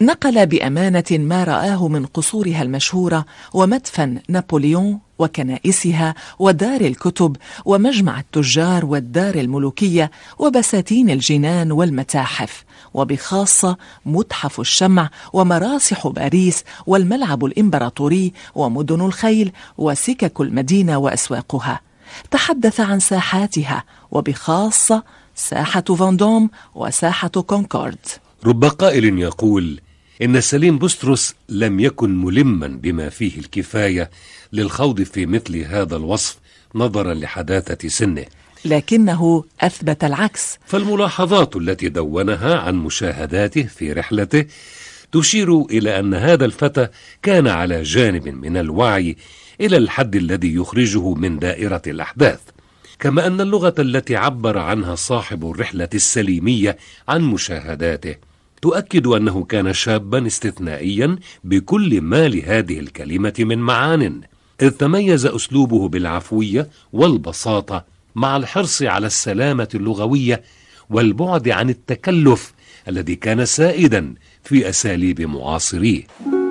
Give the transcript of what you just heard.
نقل بأمانة ما رآه من قصورها المشهورة ومدفن نابليون وكنائسها ودار الكتب ومجمع التجار والدار الملوكية وبساتين الجنان والمتاحف، وبخاصة متحف الشمع ومراسح باريس والملعب الإمبراطوري ومدن الخيل وسكك المدينة وأسواقها. تحدث عن ساحاتها وبخاصة ساحة فاندوم وساحة كونكورد. رب قائل يقول إن سليم بستروس لم يكن ملما بما فيه الكفاية للخوض في مثل هذا الوصف نظرا لحداثة سنه، لكنه أثبت العكس. فالملاحظات التي دونها عن مشاهداته في رحلته تشير إلى أن هذا الفتى كان على جانب من الوعي إلى الحد الذي يخرجه من دائرة الأحداث، كما أن اللغة التي عبر عنها صاحب الرحلة السليمية عن مشاهداته تؤكد أنه كان شابا استثنائيا بكل ما لهذه الكلمة من معان، إذ تميز أسلوبه بالعفوية والبساطة مع الحرص على السلامة اللغوية والبعد عن التكلف الذي كان سائدا في أساليب معاصريه.